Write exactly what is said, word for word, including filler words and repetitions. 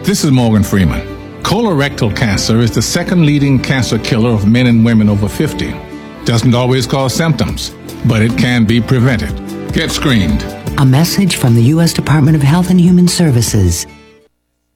This is Morgan Freeman. Colorectal cancer is the second leading cancer killer of men and women over fifty. Doesn't always cause symptoms, but it can be prevented. Get screened. A message from the U S Department of Health and Human Services.